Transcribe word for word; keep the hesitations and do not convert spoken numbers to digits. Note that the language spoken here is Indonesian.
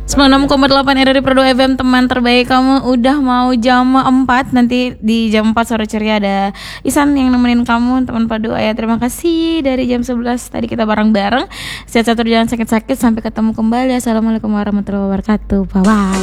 sembilan puluh enam koma delapan R R I Pro dua F M, teman terbaik kamu. Udah mau jam empat, nanti di jam empat sore ceria ada Isan yang nemenin kamu, teman padu ayah. Terima kasih dari jam sebelas tadi kita bareng-bareng. Sehat-sehat, jangan sakit-sakit, sampai ketemu kembali. Assalamualaikum warahmatullahi wabarakatuh. Bye bye.